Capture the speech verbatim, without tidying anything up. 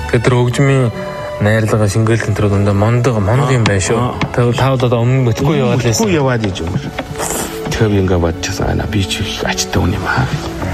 Тэр хөгжмийн найрлага шингэлэх энэ дандаа мондог моног юм байна шүү. Та одоо өмнө мэдгүй яваад байсан. Мэдгүй яваад иж юм. Тэр ингээ бодчихсан аа би ч их ачтай хүн юм аа.